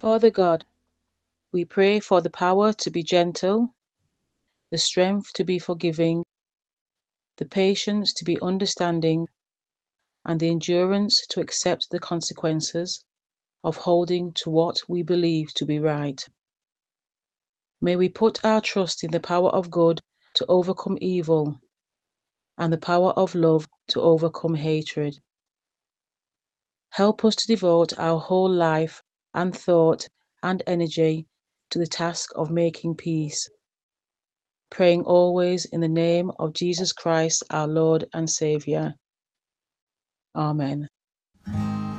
Father God, we pray for the power to be gentle, the strength to be forgiving, the patience to be understanding, and the endurance to accept the consequences of holding to what we believe to be right. May we put our trust in the power of good to overcome evil and the power of love to overcome hatred. Help us to devote our whole life and thought and energy to the task of making peace, praying always in the name of Jesus Christ, our Lord and Saviour. Amen.